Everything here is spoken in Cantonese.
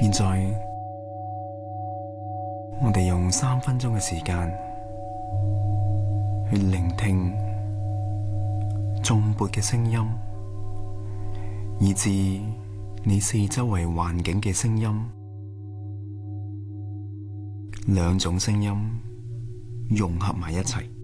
現在我哋用3分鐘嘅時間去聆聽頌缽嘅聲音，以至你四周圍環境嘅聲音，兩種聲音融合埋一齊。